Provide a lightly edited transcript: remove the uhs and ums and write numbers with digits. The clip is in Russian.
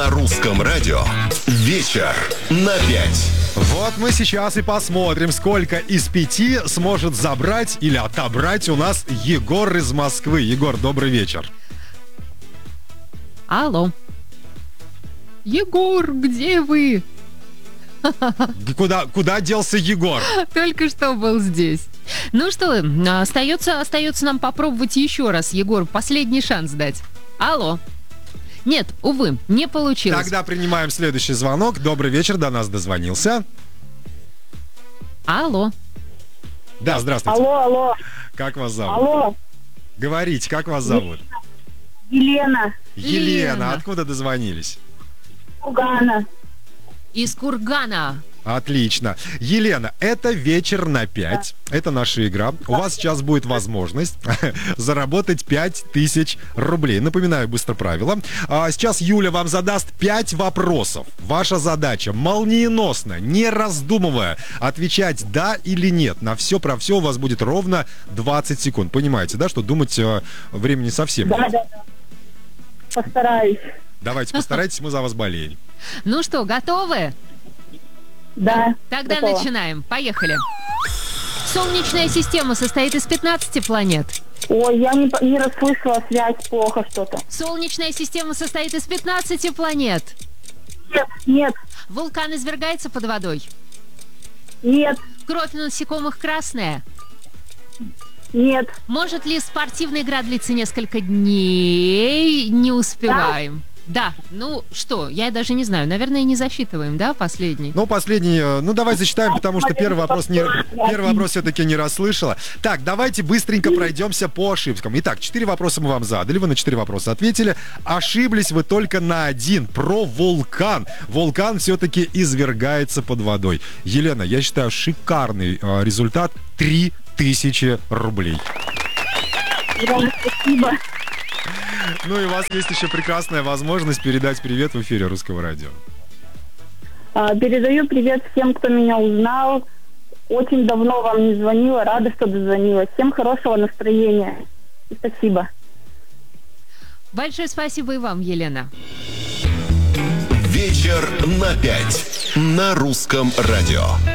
На русском радио «Вечер на 5». Вот мы сейчас и посмотрим, сколько из 5 сможет забрать или отобрать у нас Егор из Москвы. Егор, добрый вечер. Алло. Егор, где вы? Куда делся Егор? Только что был здесь. Ну что, остается нам попробовать еще раз, Егор, последний шанс дать. Алло. Нет, увы, не получилось. Тогда принимаем следующий звонок. Добрый вечер, до нас дозвонился. Алло. Да, здравствуйте. Алло. Как вас зовут? Алло. Говорите, как вас зовут? Елена. Елена. Откуда дозвонились? Кургана. Из Кургана. Отлично. Елена, это «Вечер на 5». Это наша игра. У вас сейчас будет возможность заработать 5000 рублей. Напоминаю быстро правила. Сейчас Юля вам задаст 5 вопросов. Ваша задача молниеносно, не раздумывая, отвечать «да» или «нет». На все про все у вас будет ровно 20 секунд. Понимаете, да, что думать времени совсем нет? Да. Постараюсь. Давайте, постарайтесь, мы за вас болеем. Ну что, готовы? Да. Тогда готова. начинаем. Поехали. Солнечная система состоит из 15 планет. Ой, я не расслышала, связь плохо что-то. Солнечная система состоит из 15 планет. Нет. Вулкан извергается под водой. Нет. Кровь насекомых красная. Нет. Может ли спортивная игра длиться несколько дней? Не успеваем. Да, ну что, я даже не знаю, наверное, не засчитываем, да, последний? Ну, последний, давай засчитаем, потому что первый вопрос все-таки не расслышала. Так, давайте быстренько пройдемся по ошибкам. Итак, 4 вопроса мы вам задали, вы на 4 вопроса ответили. Ошиблись вы только на один, про вулкан. Вулкан все-таки извергается под водой. Елена, я считаю, шикарный результат. 3000 рублей. Спасибо. Ну и у вас есть еще прекрасная возможность передать привет в эфире Русского радио. Передаю привет всем, кто меня узнал. Очень давно вам не звонила, рада, что дозвонилась. Всем хорошего настроения. И спасибо. Большое спасибо и вам, Елена. «Вечер на 5» на русском радио.